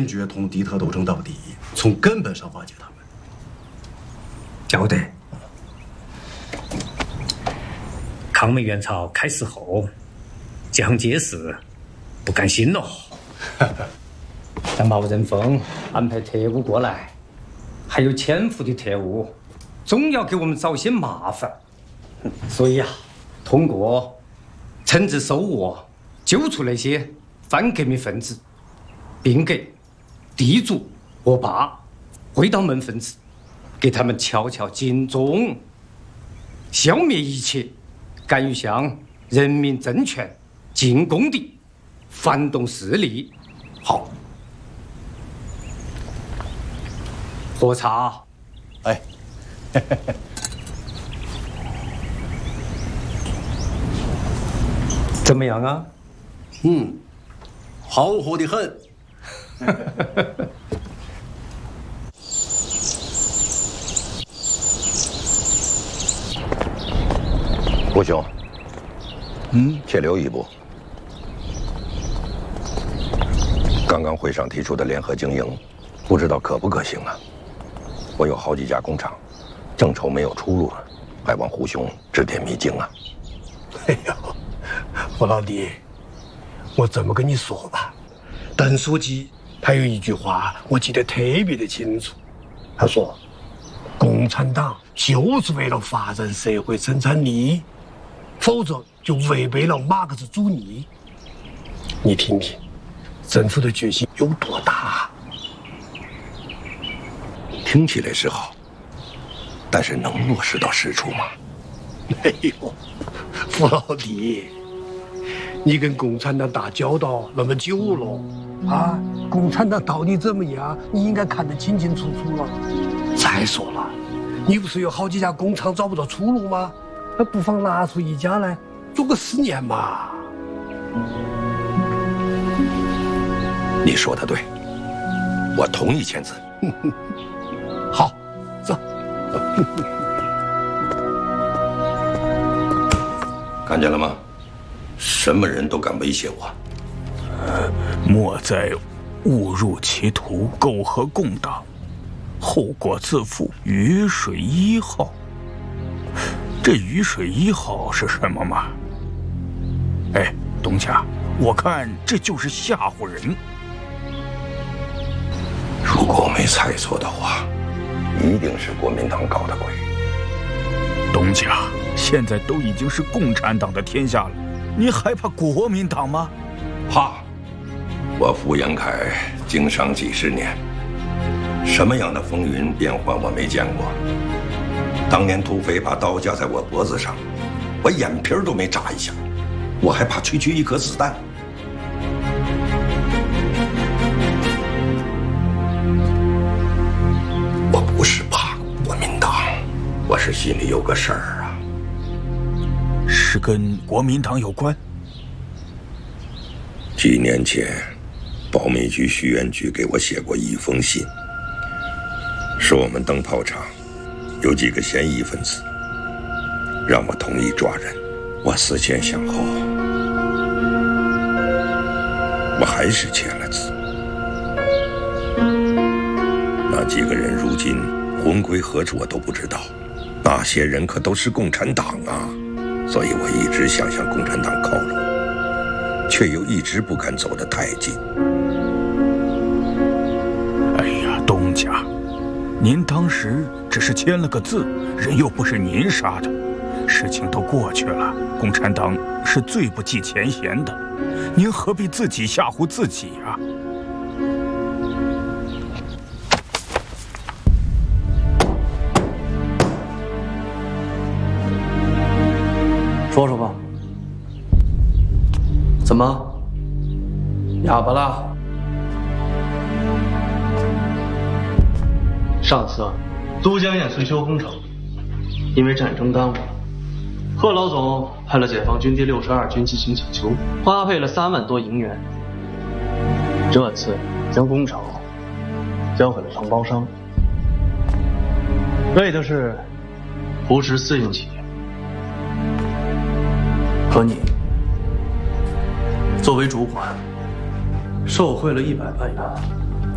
坚决同敌特斗争到底，从根本上瓦解他们。 晓得。抗美援朝开始后，蒋介石不甘心了，让毛人凤安排特务过来，还有潜伏的特务，总要给我们找些麻烦。所以啊，通过惩治收获，揪出那些反革命分子，并给地主恶霸、会道门分子，给他们敲敲警钟，消灭一切敢于向人民政权进攻的反动势力。 好， 喝茶。 哎， 怎么样啊？ 好喝的很。 吴兄，且留一步。刚刚会上提出的联合经营，不知道可不可行啊？我有好几家工厂，正愁没有出路了，还望胡兄指点迷津啊！ 哎呦，傅老弟，我这么跟你说吧，邓书记他有一句话，我记得特别的清楚。他说：“共产党就是为了发展社会生产力，否则就违背了马克思主义。”你听听，政府的决心有多大啊？ 听起来是好，但是能落实到实处吗？ 哎呦，傅老弟，你跟共产党打交道那么久了啊，共产党到底怎么样，你应该看得清清楚楚了。再说了，你不是有好几家工厂找不到出路吗？那不妨拿出一家来做个试验嘛。 你说的对，我同意签字。 好，走。 看见了吗？什么人都敢威胁我。 莫在误入歧途，苟合共党，后果自负。鱼水1号，这鱼水1号是什么嘛？哎，东家，我看这就是吓唬人。 如果我没猜错的话，一定是国民党搞的鬼。 东家，现在都已经是共产党的天下了，你还怕国民党吗？ 怕！我傅延凯经商几十年，什么样的风云变幻我没见过。当年土匪把刀架在我脖子上，我眼皮都没眨一下，我还怕区区一颗子弹。我不是怕国民党，我是心里有个事儿啊。 是跟国民党有关？ 几年前，保密局徐元举给我写过一封信，说我们灯泡厂有几个嫌疑分子，让我同意抓人。我思前想后，我还是签了字。那几个人如今魂归何处我都不知道，那些人可都是共产党啊！所以我一直想向共产党靠拢，却又一直不敢走得太近。 哎呀，东家，您当时只是签了个字，人又不是您杀的，事情都过去了，共产党是最不计前嫌的，您何必自己吓唬自己啊？ 说说吧，怎么哑巴了？ 上次都江堰绥修工程因为战争耽误，贺老总派了解放军第62军进行抢修，花费了3万多银元。这次将工程交给了承包商，为的是扶持私营企业。可你作为主管，受贿了100万元，